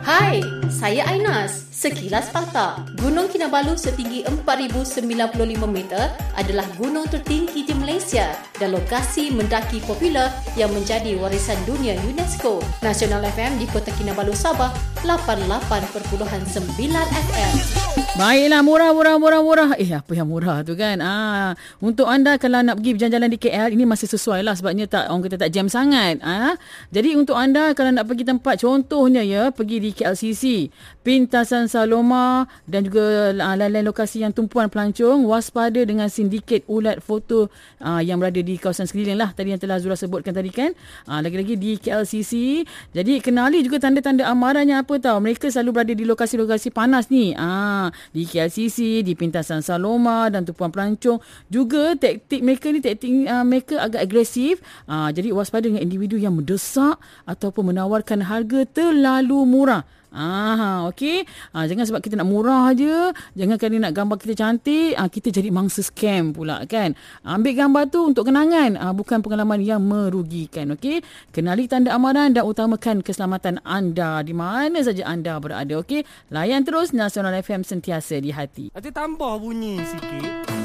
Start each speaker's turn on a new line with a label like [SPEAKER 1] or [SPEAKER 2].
[SPEAKER 1] Hai, saya Ainas. Sekilas fakta, Gunung Kinabalu setinggi 4,095 meter adalah gunung tertinggi di Malaysia dan lokasi mendaki popular yang menjadi warisan dunia UNESCO. Nasional FM di Kota Kinabalu, Sabah, 88.9 FM.
[SPEAKER 2] Baiklah, murah. Apa yang murah tu kan? Untuk anda kalau nak pergi berjalan-jalan di KL, ini masih sesuai lah sebabnya orang kata tak jam sangat. Jadi untuk anda kalau nak pergi tempat, contohnya pergi di KLCC, Pintasan Saloma dan juga lain-lain lokasi yang tumpuan pelancong, waspada dengan sindiket ulat foto yang berada di kawasan sekeliling lah. Tadi yang telah Zura sebutkan tadi kan. Lagi-lagi di KLCC. Jadi kenali juga tanda-tanda amarannya apa tahu. Mereka selalu berada di lokasi-lokasi panas ni. Di KLCC, di Pintasan Saloma dan tumpuan pelancong. Juga taktik mereka agak agresif. Jadi waspada dengan individu yang mendesak ataupun menawarkan harga terlalu murah. Okey. Jangan sebab kita nak murah aja, jangan kerana nak gambar kita cantik, kita jadi mangsa scam pula kan. Ambil gambar tu untuk kenangan, bukan pengalaman yang merugikan. Okey. Kenali tanda amaran dan utamakan keselamatan anda di mana saja anda berada. Okey. Layan terus Nasional FM, sentiasa di hati.
[SPEAKER 3] Nanti tambah bunyi sikit.